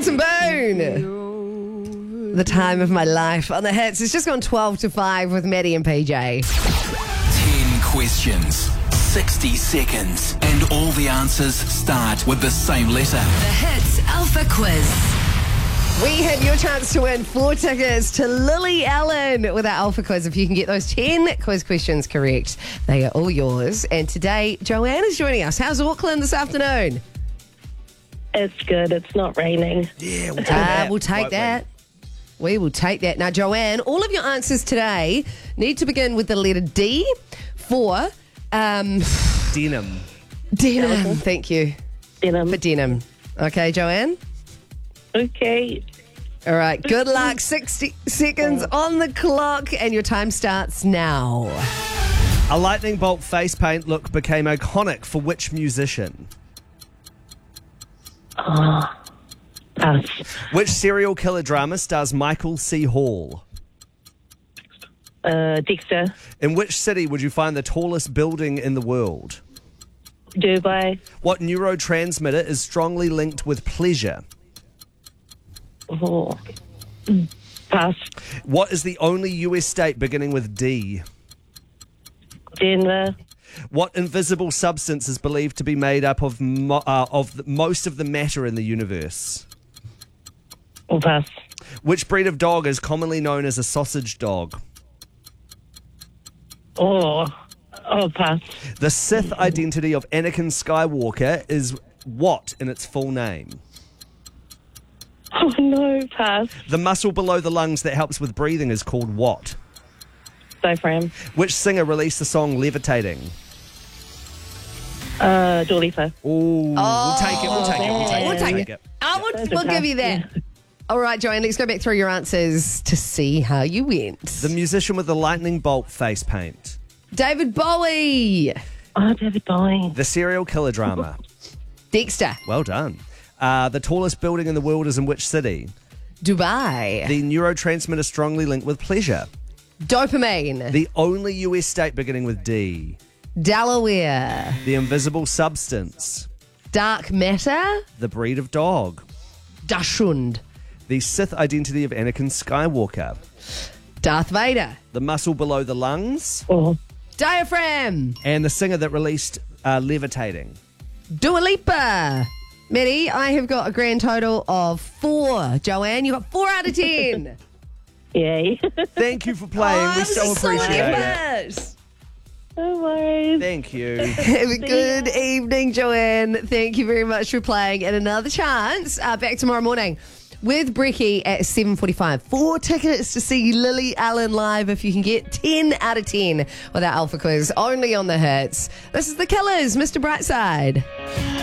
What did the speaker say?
Handsome Boone. The time of my life on the hits. It's just gone 12 to 5 with Maddie and PJ. 10 questions, 60 seconds, and all the answers start with the same letter. The Hits Alpha Quiz. We had your chance to win 4 tickets to Lily Allen with our Alpha Quiz. If you can get those 10 quiz questions correct, they are all yours. And today, Joanne is joining us. How's Auckland this afternoon? It's good. It's not raining. Yeah, we'll take that. We'll take that. We will take that. Now, Joanne, all of your answers today need to begin with the letter D for Denim. denim. Thank you Denim. for denim. Okay, Joanne? Okay. All right, good luck. 60 seconds on the clock, and your time starts now. A lightning bolt face paint look became iconic for which musician? Pass. Which serial killer drama stars Michael C. Hall? Dexter. In which city would you find the tallest building in the world? Dubai. What neurotransmitter is strongly linked with pleasure? Oh. Pass. What is the only US state beginning with D? Denver. What invisible substance is believed to be made up of most of the matter in the universe? Pass. Which breed of dog is commonly known as a sausage dog? Pass. The Sith identity of Anakin Skywalker is what in its full name? Oh, no. Pass. The muscle below the lungs that helps with breathing is called what? Diaphragm. Which singer released the song Levitating? Dua Lipa. Ooh, we'll take it. We'll take it. We'll give you that. All right, Joanne, let's go back through your answers to see how you went. The musician with the lightning bolt face paint. David Bowie. Oh, David Bowie. The serial killer drama. Dexter. Well done. The tallest building in the world is in which city? Dubai. The neurotransmitter strongly linked with pleasure. Dopamine. The only US state beginning with D. Delaware. The invisible substance. Dark matter. The breed of dog. Dachshund. The Sith identity of Anakin Skywalker. Darth Vader. The muscle below the lungs. Oh. Diaphragm. And the singer that released Levitating. Dua Lipa. Maddie, I have got a grand total of 4. Joanne, you got 4 out of 10. Yay. Thank you for playing. We so appreciate it. it. No worries. Thank you. Have a good evening, Joanne. Thank you very much for playing. And another chance back tomorrow morning with Brecky at 7:45. 4 tickets to see Lily Allen live if you can get 10 out of 10 with our Alpha Quiz only on the hits. This is The Killers, Mr. Brightside.